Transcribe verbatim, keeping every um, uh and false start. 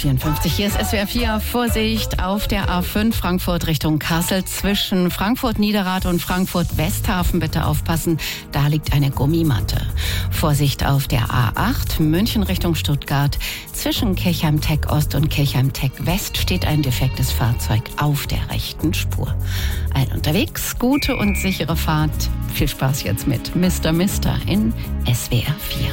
vierundfünfzig. Hier ist S W R vier. Vorsicht auf der A fünf Frankfurt Richtung Kassel. Zwischen Frankfurt-Niederrad und Frankfurt-Westhafen bitte aufpassen. Da liegt eine Gummimatte. Vorsicht auf der A acht München Richtung Stuttgart. Zwischen Kirchheim-Teck Ost und Kirchheim-Teck West steht ein defektes Fahrzeug auf der rechten Spur. Allen unterwegs, gute und sichere Fahrt. Viel Spaß jetzt mit Mister Mister in S W R vier.